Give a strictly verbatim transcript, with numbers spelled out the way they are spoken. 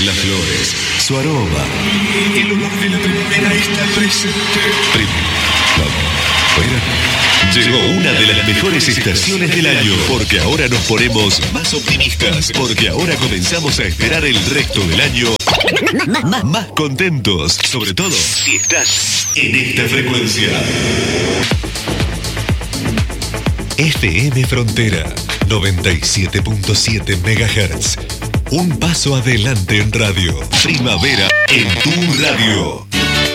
Las flores, su aroma. El olor de la primavera está presente. Primavera. Llegó una de las mejores estaciones del año, porque ahora nos ponemos más optimistas, porque ahora comenzamos a esperar el resto del año más, más contentos, sobre todo si estás en esta frecuencia. F M Frontera noventa y siete punto siete megahertz. Un paso adelante en radio. Primavera en tu radio.